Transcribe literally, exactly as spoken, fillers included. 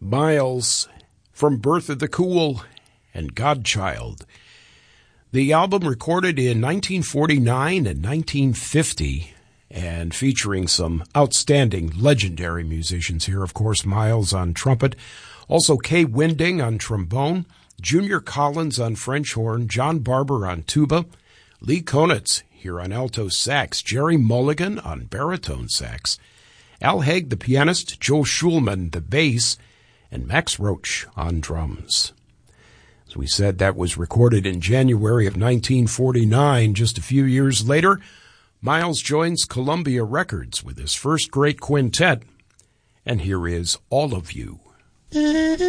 Miles from Birth of the Cool and Godchild. The album recorded in nineteen forty-nine and nineteen fifty and featuring some outstanding legendary musicians here. Of course, Miles on trumpet, also Kay Winding on trombone, Junior Collins on French horn, John Barber on tuba, Lee Konitz here on alto sax, Jerry Mulligan on baritone sax, Al Haig the pianist, Joe Schulman the bass, and Max Roach on drums. As we said, that was recorded in January of nineteen forty-nine. Just a few years later, Miles joins Columbia Records with his first great quintet, and here is All of You.